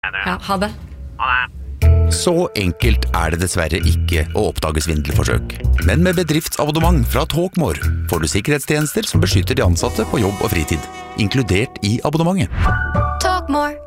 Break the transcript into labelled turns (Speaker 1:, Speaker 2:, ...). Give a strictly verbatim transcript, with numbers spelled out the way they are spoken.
Speaker 1: Ja, ha det.
Speaker 2: Så enkelt er det dessverre ikke å oppdage svindelforsøk. Men med bedriftsabonnement fra Talkmore får du sikkerhetstjenester som beskytter de ansatte på jobb og fritid, inkludert i abonnementet.
Speaker 3: Talkmore.